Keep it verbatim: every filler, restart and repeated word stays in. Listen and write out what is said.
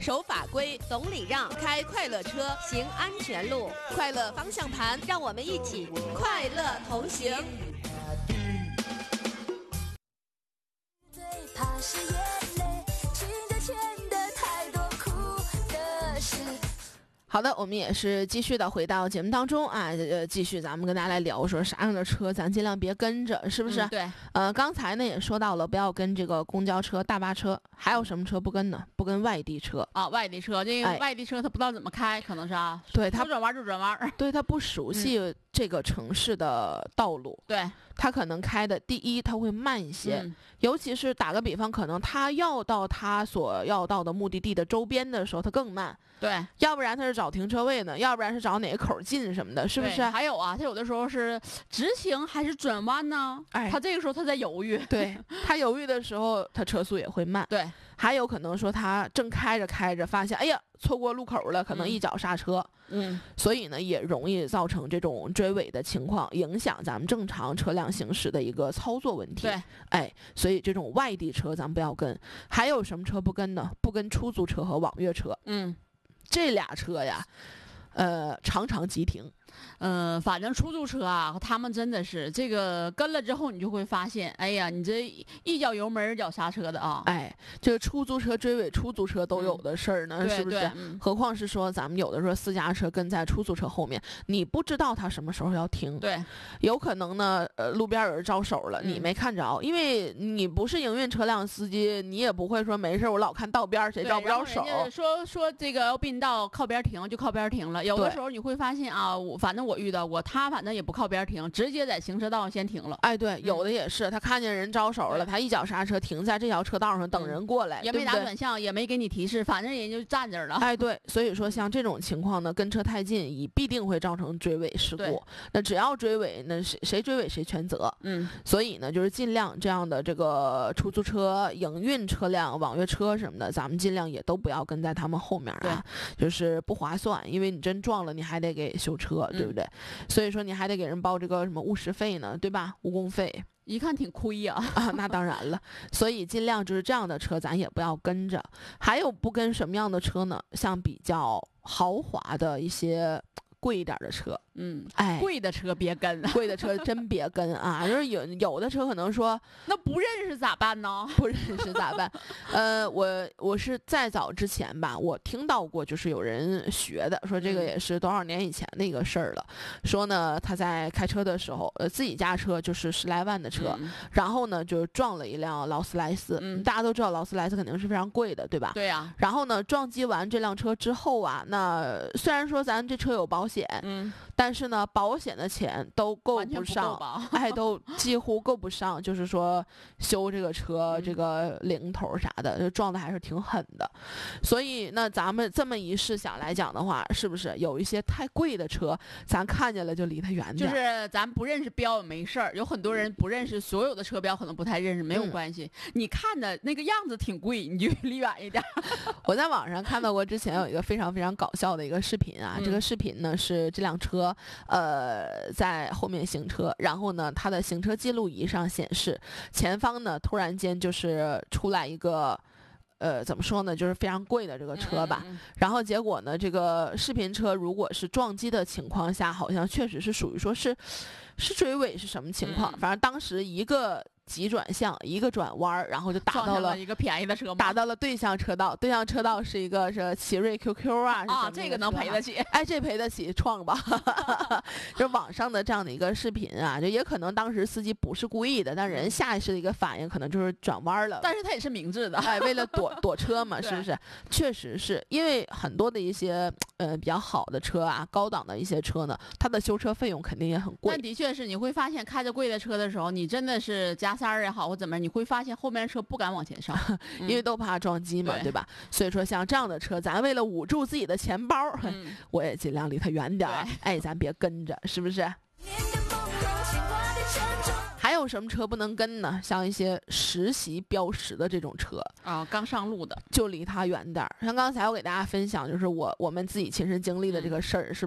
守法规，懂礼让，开快乐车，行安全路，快乐方向盘，让我们一起快乐同行。 最怕是眼泪，听着甜的太多苦的事。 好的，我们也是继续的回到节目当中啊，呃，继续咱们跟大家来聊说啥样的车咱尽量别跟着，是不是？ 嗯、对。 呃，刚才呢也说到了，不要跟这个公交车、大巴车，还有什么车不跟呢？不跟外地车啊，外地车，这个哎、 外地车他不知道怎么开，可能是啊， 对他说转弯就转弯， 对他不熟悉这个城市的道路， 嗯、对。 他可能开的第一他会慢一些、嗯、尤其是打个比方，可能他要到他所要到的目的地的周边的时候他更慢， 对， 要不然他是找停车位呢，要不然是找哪个口进什么的，是不是？ 还有啊，他有的时候是直行还是转弯呢？哎，他这个时候他在犹豫， 对，他犹豫的时候他车速也会慢， 对， 还有可能说他正开着开着发现哎呀错过路口了，可能一脚刹车， 嗯， 所以呢也容易造成这种追尾的情况，影响咱们正常车辆行驶的一个操作问题。 对， 哎，所以这种外地车咱们不要跟。还有什么车不跟呢？不跟出租车和网约车。 嗯， 这俩车呀，呃，常常急停。 嗯、呃，反正出租车啊，他们真的是这个跟了之后，你就会发现，哎呀，你这一脚油门一脚刹车的啊， 哎，这个出租车追尾出租车都有的事儿呢， 嗯、 是不是？ 嗯、 何况是说咱们有的时候私家车跟在出租车后面，你不知道他什么时候要停， 对， 有可能呢，呃，路边有人招手了， 嗯、 你没看着，因为你不是营运车辆司机，你也不会说没事我老看道边谁招不着手， 说说这个要并道靠边停就靠边停了，有的时候你会发现啊，我反正我遇到过，他反正也不靠边停，直接在行车道上先停了。 哎，对，有的也是，嗯、他看见人招手了，他一脚刹车停在这条车道上等人过来， 嗯、也没打转向，也没给你提示，反正人就站这儿了。 哎，对，所以说像这种情况呢，跟车太近，也必定会造成追尾事故。那只要追尾，那谁谁追尾谁全责。 嗯， 所以呢，就是尽量这样的这个出租车、营运车辆、网约车什么的，咱们尽量也都不要跟在他们后面啊，就是不划算，因为你真撞了，你还得给修车，对不对？嗯、所以说你还得给人报这个什么误时费呢，对吧？误工费。 一看挺亏呀、 啊，那当然了，所以尽量就是这样的车咱也不要跟着。还有不跟什么样的车呢？像比较豪华的一些贵一点的车， 嗯， 哎， 贵的车别跟， 贵的车真别跟啊！就是有有的车可能说， 那不认识咋办呢？ 不认识咋办？呃，我我是再早之前吧，我听到过，就是有人学的，说这个也是多少年以前的一个事儿了。嗯、说呢，他在开车的时候，呃，自己家车就是十来万的车，嗯、然后呢就撞了一辆劳斯莱斯。嗯，大家都知道劳斯莱斯肯定是非常贵的，对吧？ 对呀、啊。 然后呢，撞击完这辆车之后啊，那虽然说咱这车有保险。 嗯， 但是呢，保险的钱都够不上， 不哎，都几乎够不上，就是说修这个车、 嗯、 这个零头啥的，就撞的还是挺狠的。所以那咱们这么一试想来讲的话，是不是有一些太贵的车，咱看见了就离它远点？ 就是咱不认识标也没事儿，有很多人不认识所有的车标，可能不太认识，没有关系。嗯、你看的那个样子挺贵，你就离远一点。 我在网上看到过之前有一个非常非常搞笑的一个视频啊，嗯、这个视频呢是这辆车，呃，在后面行车，然后呢，它的行车记录仪上显示，前方呢突然间就是出来一个，呃，怎么说呢，就是非常贵的这个车吧。 嗯嗯嗯然后结果呢，这个视频车如果是撞击的情况下，好像确实是属于说是，是追尾是什么情况？ 嗯、 反正当时一个急转向，一个转弯，然后就打到了一个便宜的车， 打到了对向车道。对向车道是一个是奇瑞 Q Q 啊， 啊，这个能赔得起， 哎，这赔得起，创吧。就网上的这样的一个视频啊，就也可能当时司机不是故意的，但人下意识的一个反应可能就是转弯了， 但是他也是明智的， 哎，为了躲躲车嘛，是不是？确实是因为很多的一些呃比较好的车啊，高档的一些车呢，它的修车费用肯定也很贵。 但的确是你会发现，开着贵的车的时候，你真的是加塞儿也好或怎么样，你会发现后面车不敢往前上， 因为都怕撞击嘛， 对, 对吧？所以说像这样的车，咱为了捂住自己的钱包， 嗯、 我也尽量离它远点儿，哎，咱别跟着，是不是？还有什么车不能跟呢？像一些实习标识的这种车啊，刚上路的， 就离它远点儿。像刚才我给大家分享，就是我我们自己亲身经历的这个事儿，是。